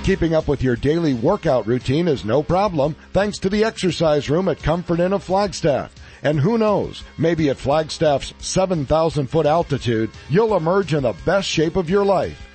Keeping up with your daily workout routine is no problem thanks to the exercise room at Comfort Inn of Flagstaff. And who knows, maybe at Flagstaff's 7,000-foot altitude, you'll emerge in the best shape of your life.